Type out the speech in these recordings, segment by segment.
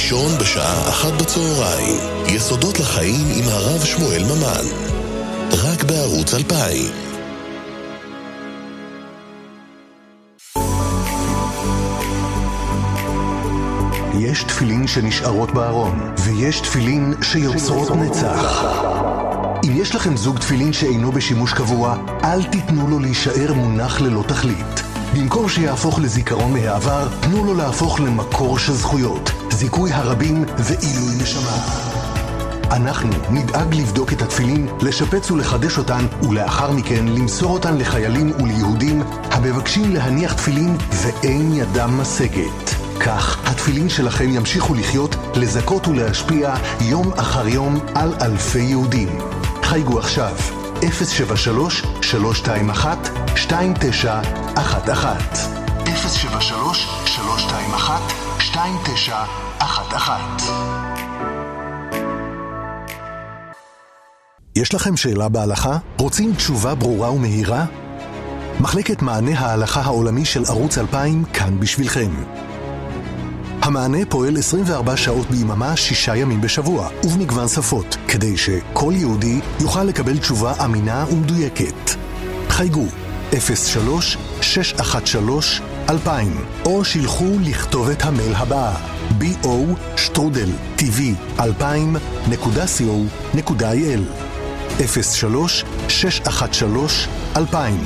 ראשון בשעה 1 בצהריים. יסודות לחיים עם הרב שמואל ממן. רק בערוץ 2000. יש תפילין שנשארות בארון, ויש תפילין שיוצרות נצח. אם יש לכם זוג תפילין שאינו בשימוש קבוע, אל תיתנו לו להישאר מונח ללא תכלית. במקום שיהפוך לזיכרון מהעבר, תנו לו להפוך למקור של זכויות, זיכוי הרבים ועילוי נשמה. אנחנו נדאג לבדוק את התפילין, לשפץ ולחדש אותן, ולאחר מכן למסור אותן לחיילים וליהודים המבקשים להניח תפילין ואין ידם משגת. כך התפילין שלכם ימשיכו לחיות, לזכות ולהשפיע יום אחר יום על אלפי יהודים. חייגו עכשיו 073-321-2911 073-321-2911. יש לכם שאלה בהלכה? רוצים תשובה ברורה ומהירה? מחלקת מענה ההלכה העולמי של ערוץ 2000 כאן בשבילכם. המענה פועל 24 שעות ביממה, 6 ימים בשבוע, ובמגוון שפות, כדי שכל יהודי יוכל לקבל תשובה אמינה ומדויקת. חייגו 03-613-2000, או שילחו לכתובת המייל הבאה, bo@tv2000.co.il 03-613-2000.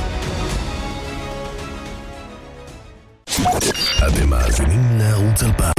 אתם מאזינים לערוץ 2000.